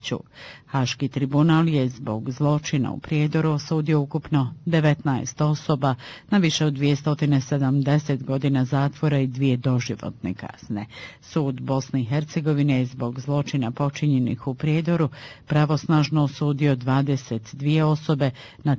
Haški tribunal je zbog zločina u Prijedoru osudio ukupno 19 osoba na više od 270 godina zatvora i 2 doživotne kazne. Sud Bosne i Hercegovine je zbog zločina počinjenih u Prijedoru pravosnažno osudio 22 osobe na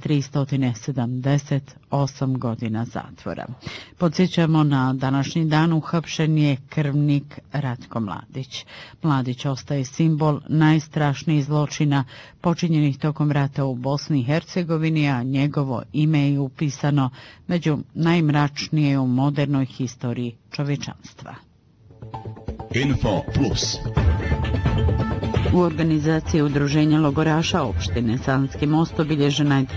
378 godina zatvora. Podsjećamo, na današnji dan uhapšen je krvnik Ratko Mladić. Mladić ostaje simbol najstrašnijih zločina počinjenih tokom rata u Bosni i Hercegovini, a njegovo ime je upisano među najmračnije u modernoj historiji čovječanstva. Info Plus. U organizaciji Udruženja logoraša opštine Sanski Most obilježena je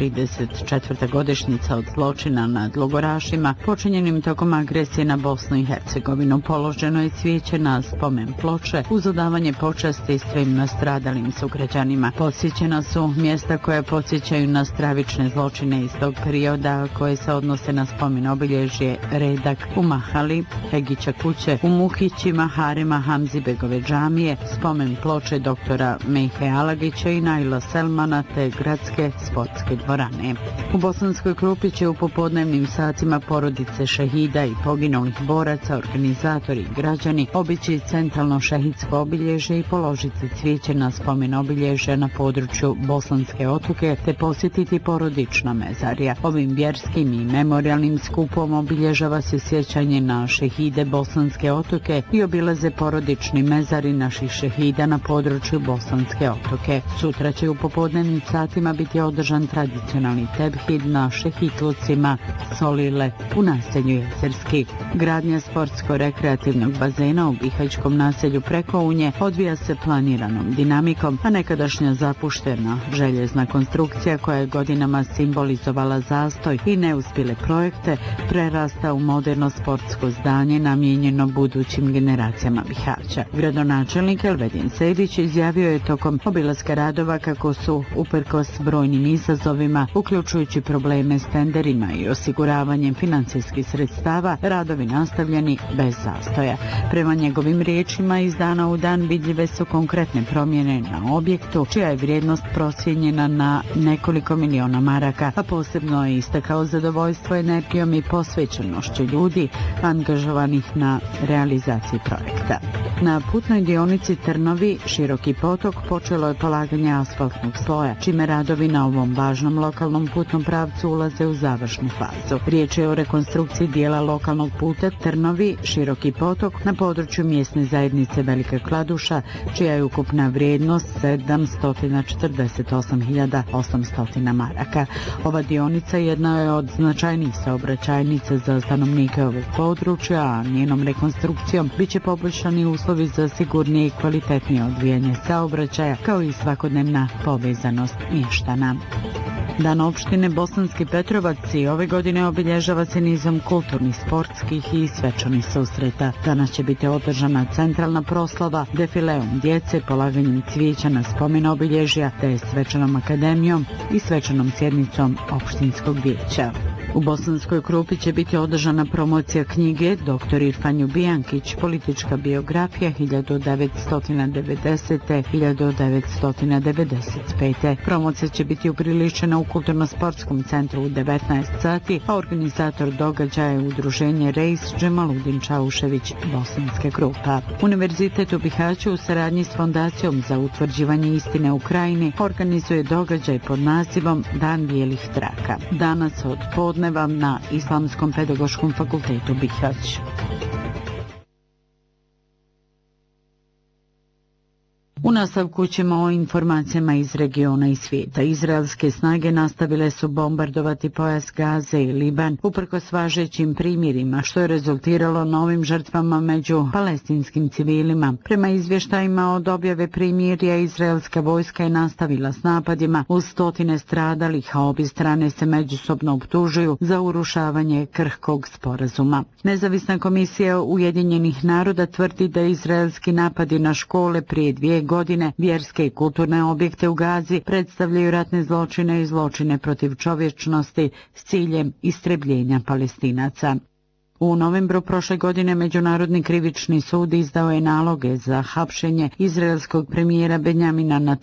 34. godišnjica od zločina nad logorašima počinjenim tokom agresije na Bosnu i Hercegovinu. Položeno je cvijeće na spomen ploče uz odavanje počasti svim nastradalim sugrađanima. Podsjećena su mjesta koje podsjećaju na stravične zločine iz tog perioda, koje se odnose na spomen obilježje Redak u Mahali, Hegića kuće, u Muhićima, Harema Hamzibegove džamije, spomen ploče doktora Mejhe Alagića i Naila Selmana te gradske sportske dvorane. U Bosanskoj Krupi će u popodnevnim satima porodice šehida i poginulih boraca, organizatori i građani obići centralno šehidsko obilježje i položiti cvijeće na spomen obilježja na području Bosanske Otoke te posjetiti porodična mezarja. Ovim vjerskim i memorialnim skupom obilježava se sjećanje na šehide Bosanske Otoke i obilaze porodični mezari naših šehida na području Bosanske Otoke. Sutra će u popodnevnim satima biti održan tradicionalni tebhid na šehitlucima Solile u naselju Jezerski. Gradnja sportsko-rekreativnog bazena u bihaćkom naselju Prekounje odvija se planiranom dinamikom, a nekadašnja zapuštena željezna konstrukcija koja je godinama simbolizovala zastoj i neuspjele projekte prerasta u moderno sportsko zdanje namijenjeno budućim generacijama Bihaća. Gradonačelnik Elvedin Sejdić izjavio je tokom obilaska radova kako su, uprkos brojnim izazovima, uključujući probleme s tenderima i osiguravanjem financijskih sredstava, radovi nastavljeni bez zastoja. Prema njegovim riječima, iz dana u dan vidljive su konkretne promjene na objektu, čija je vrijednost procijenjena na nekoliko miliona maraka, a posebno je istakao zadovoljstvo energijom i posvećenošću ljudi angažovanih na realizaciji projekta. Na putnoj dionici Trnovi Široki potok počelo je polaganje asfaltnog sloja, čime radovi na ovom važnom lokalnom putnom pravcu ulaze u završnu fazu. Riječ je o rekonstrukciji dijela lokalnog puta Trnovi Široki potok na području mjesne zajednice Velika Kladuša, čija je ukupna vrijednost 748.800 maraka. Ova dionica jedna je od značajnijih saobraćajnica za stanovnike ovog područja, a njenom rekonstrukcijom biće poboljšani uslovi za sigurnije i kvalitetnije odvijanje saobraćaja, kao i svakodnevna povezanost mještana. Dan opštine Bosanski Petrovac i ove godine obilježava se nizom kulturnih, sportskih i svečanih susreta. Danas će biti održana centralna proslava, defileom djece, polaganjem cvijeća na spomen obilježja, te svečanom akademijom i svečanom sjednicom opštinskog vijeća. U Bosanskoj Krupi će biti održana promocija knjige Dr. Irfan Jubijankić, politička biografija 1990-1995. Promocija će biti upriličena u Kulturno-sportskom centru u 19 sati, a organizator događaja je udruženje Rejs Džemaludin Čaušević Bosanske Krupa. Univerzitet u Bihaću u saradnji s Fondacijom za utvrđivanje istine u Krajini organizuje događaj pod nazivom Dan bijelih traka. Danas od podneva na Islamskom pedagoškom fakultetu Bihać. U nastavku ćemo o informacijama iz regiona i svijeta. Izraelske snage nastavile su bombardovati pojas Gaze i Liban uprkos važećim primirima, što je rezultiralo novim žrtvama među palestinskim civilima. Prema izvještajima od objave primirja, izraelska vojska je nastavila s napadima uz stotine stradalih, a obje strane se međusobno optužuju za urušavanje krhkog sporazuma. Nezavisna komisija Ujedinjenih naroda tvrdi da izraelski napadi na škole prije 2 godine, vjerske i kulturne objekte u Gazi predstavljaju ratne zločine i zločine protiv čovječnosti s ciljem istrebljenja Palestinaca. U novembru prošle godine Međunarodni krivični sud izdao je naloge za hapšenje izraelskog premijera Benjamina